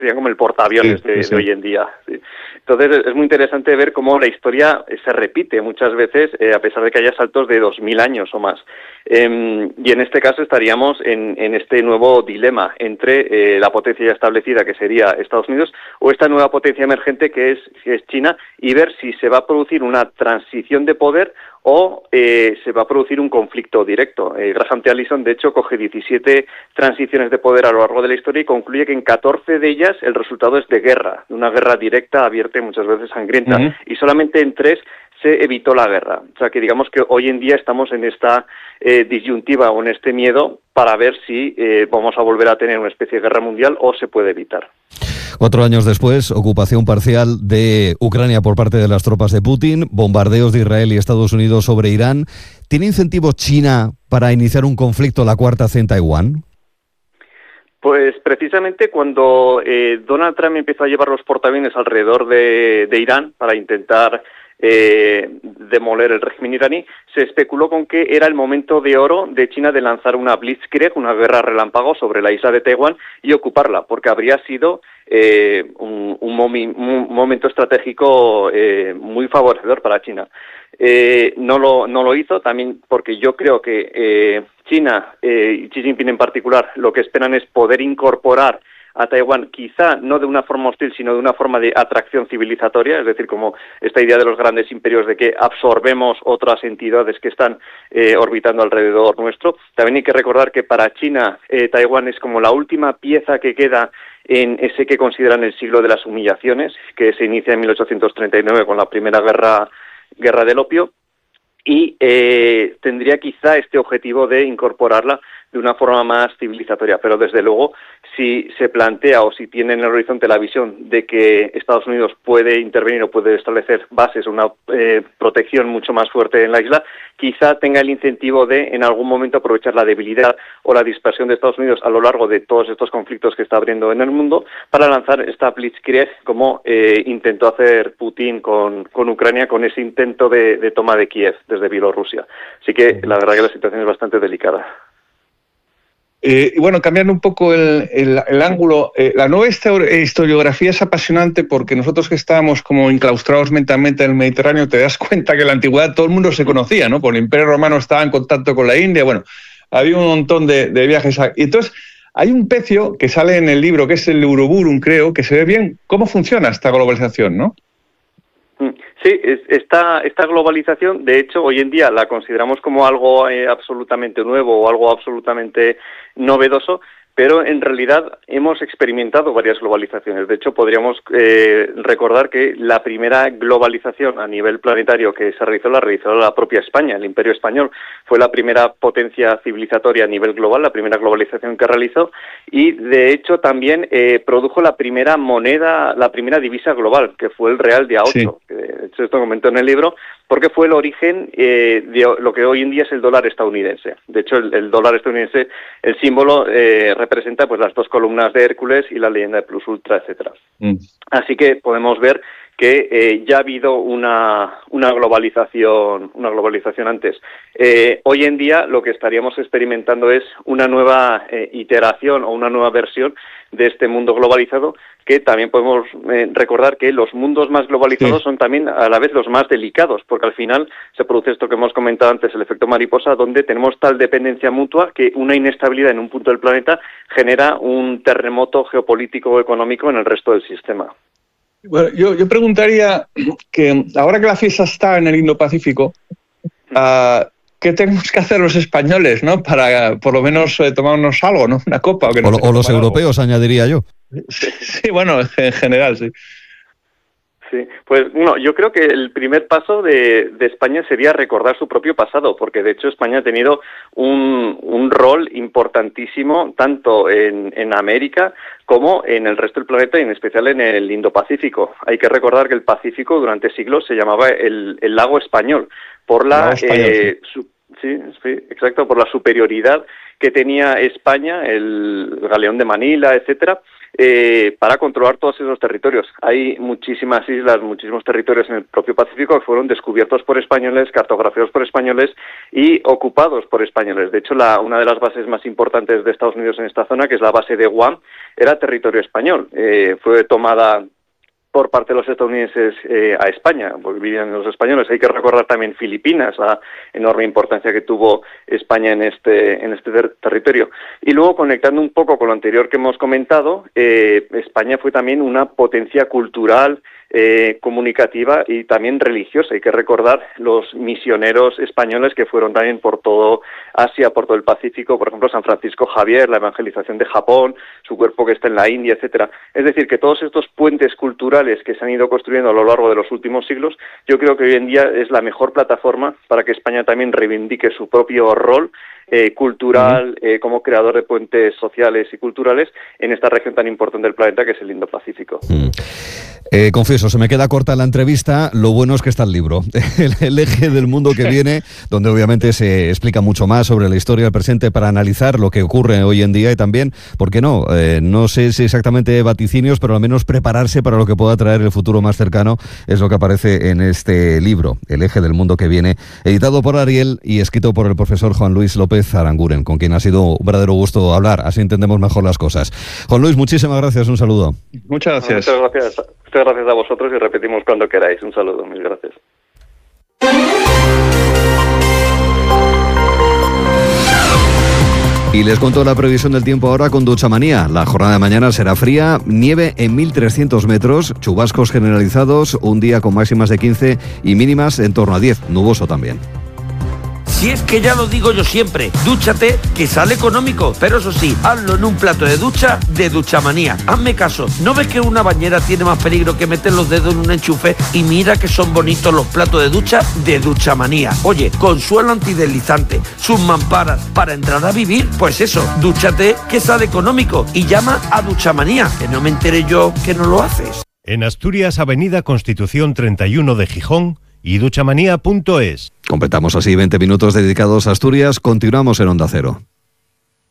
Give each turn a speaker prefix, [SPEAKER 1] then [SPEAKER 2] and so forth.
[SPEAKER 1] serían como el portaaviones de hoy en día. Sí. Entonces es muy interesante ver cómo la historia se repite muchas veces, a pesar de que haya saltos de 2000 años o más. Y en este caso estaríamos en este nuevo dilema entre la potencia ya establecida, que sería Estados Unidos, o esta nueva potencia emergente que es China, y ver si se va a producir una transición de poder o se va a producir un conflicto directo. Graham T. Allison, de hecho, coge 17 transiciones de poder a lo largo de la historia y concluye que en 14 de ellas el resultado es de guerra, de una guerra directa, abierta y muchas veces sangrienta, y solamente en 3 se evitó la guerra. O sea que digamos que hoy en día estamos en esta disyuntiva o en este miedo para ver si vamos a volver a tener una especie de guerra mundial o se puede evitar.
[SPEAKER 2] 4 años después, ocupación parcial de Ucrania por parte de las tropas de Putin, bombardeos de Israel y Estados Unidos sobre Irán. ¿Tiene incentivos China para iniciar un conflicto, la cuarta C en Taiwán?
[SPEAKER 1] Pues precisamente cuando Donald Trump empezó a llevar los portaaviones alrededor de Irán para intentar demoler el régimen iraní, se especuló con que era el momento de oro de China de lanzar una blitzkrieg, una guerra relámpago sobre la isla de Taiwán y ocuparla, porque habría sido un momento estratégico muy favorecedor para China. No lo hizo, también porque yo creo que China y Xi Jinping en particular lo que esperan es poder incorporar a Taiwán, quizá no de una forma hostil, sino de una forma de atracción civilizatoria, es decir, como esta idea de los grandes imperios de que absorbemos otras entidades que están orbitando alrededor nuestro. También hay que recordar que para China Taiwán es como la última pieza que queda en ese que consideran el siglo de las humillaciones, que se inicia en 1839 con la primera guerra del opio, y tendría quizá este objetivo de incorporarla de una forma más civilizatoria, pero desde luego si se plantea o si tiene en el horizonte la visión de que Estados Unidos puede intervenir o puede establecer bases, una protección mucho más fuerte en la isla, quizá tenga el incentivo de en algún momento aprovechar la debilidad o la dispersión de Estados Unidos a lo largo de todos estos conflictos que está abriendo en el mundo para lanzar esta blitzkrieg como intentó hacer Putin con Ucrania, con ese intento de toma de Kiev desde Bielorrusia. Así que la verdad que la situación es bastante delicada.
[SPEAKER 3] Y bueno, cambiando un poco el ángulo, la nueva historiografía es apasionante porque nosotros que estábamos como enclaustrados mentalmente en el Mediterráneo, te das cuenta que en la antigüedad todo el mundo se conocía, ¿no? Por el Imperio Romano estaba en contacto con la India, bueno, había un montón de viajes. Y entonces hay un pecio que sale en el libro, que es el Euroburum, creo, que se ve bien cómo funciona esta globalización, ¿no?
[SPEAKER 1] Sí, esta globalización, de hecho, hoy en día la consideramos como algo absolutamente nuevo o algo absolutamente novedoso, pero en realidad hemos experimentado varias globalizaciones. De hecho, podríamos recordar que la primera globalización a nivel planetario que se realizó la propia España, el Imperio Español. Fue la primera potencia civilizatoria a nivel global, la primera globalización que realizó, y de hecho también produjo la primera moneda, la primera divisa global, que fue el real de A8. Sí. De hecho, esto comento en el libro, porque fue el origen de lo que hoy en día es el dólar estadounidense. De hecho, el dólar estadounidense, el símbolo representa pues las dos columnas de Hércules y la leyenda de Plus Ultra, etcétera. Así que podemos ver que ya ha habido una globalización antes. Hoy en día lo que estaríamos experimentando es una nueva iteración o una nueva versión de este mundo globalizado, que también podemos recordar que los mundos más globalizados son también a la vez los más delicados, porque al final se produce esto que hemos comentado antes, el efecto mariposa, donde tenemos tal dependencia mutua que una inestabilidad en un punto del planeta genera un terremoto geopolítico o económico en el resto del sistema.
[SPEAKER 3] Bueno, yo preguntaría que ahora que la fiesta está en el Indo-Pacífico, ¿qué tenemos que hacer los españoles, ¿no? Para por lo menos tomarnos algo, ¿no? Una copa.
[SPEAKER 2] O los europeos, añadiría yo.
[SPEAKER 3] Sí, bueno, en general, sí.
[SPEAKER 1] Sí, pues bueno, yo creo que el primer paso de España sería recordar su propio pasado, porque de hecho España ha tenido un rol importantísimo tanto en América como en el resto del planeta y en especial en el Indo-Pacífico. Hay que recordar que el Pacífico durante siglos se llamaba el lago español, por la por la superioridad que tenía España, el galeón de Manila, etcétera, para controlar todos esos territorios. Hay muchísimas islas, muchísimos territorios en el propio Pacífico que fueron descubiertos por españoles, cartografiados por españoles y ocupados por españoles. De hecho, una de las bases más importantes de Estados Unidos en esta zona, que es la base de Guam, era territorio español. Fue tomada por parte de los estadounidenses a España, porque vivían los españoles. Hay que recordar también Filipinas, la enorme importancia que tuvo España en este territorio. Y luego, conectando un poco con lo anterior que hemos comentado, España fue también una potencia cultural, comunicativa y también religiosa. Hay que recordar los misioneros españoles que fueron también por todo Asia, por todo el Pacífico, por ejemplo, San Francisco Javier, la evangelización de Japón, su cuerpo que está en la India, etcétera. Es decir, que todos estos puentes culturales que se han ido construyendo a lo largo de los últimos siglos, yo creo que hoy en día es la mejor plataforma para que España también reivindique su propio rol cultural, como creador de puentes sociales y culturales en esta región tan importante del planeta que es el Indo-Pacífico.
[SPEAKER 2] Confieso, se me queda corta la entrevista. Lo bueno es que está el libro, el eje del mundo que viene, donde obviamente se explica mucho más sobre la historia del presente para analizar lo que ocurre hoy en día y también, ¿por qué no? No sé si exactamente vaticinios, pero al menos prepararse para lo que pueda traer el futuro más cercano es lo que aparece en este libro, El eje del mundo que viene, editado por Ariel y escrito por el profesor Juan Luis López Aranguren, con quien ha sido un verdadero gusto hablar, así entendemos mejor las cosas. Juan Luis, muchísimas gracias, un saludo.
[SPEAKER 3] Muchas gracias.
[SPEAKER 1] Muchas gracias a vosotros y repetimos cuando queráis. Un saludo, mil gracias.
[SPEAKER 2] Y les cuento la previsión del tiempo ahora con Duchamanía. La jornada de mañana será fría, nieve en 1.300 metros, chubascos generalizados, un día con máximas de 15 y mínimas en torno a 10, nuboso también.
[SPEAKER 4] Si es que ya lo digo yo siempre, dúchate que sale económico, pero eso sí, hazlo en un plato de ducha de Duchamanía. Hazme caso, ¿no ves que una bañera tiene más peligro que meter los dedos en un enchufe? Y mira que son bonitos los platos de ducha de Duchamanía. Oye, con suelo antideslizante, sus mamparas para entrar a vivir, pues eso, dúchate que sale económico y llama a Duchamanía, que no me entere yo que no lo haces.
[SPEAKER 5] En Asturias, Avenida Constitución 31 de Gijón y duchamanía.es.
[SPEAKER 2] Completamos así 20 minutos dedicados a Asturias. Continuamos en Onda Cero.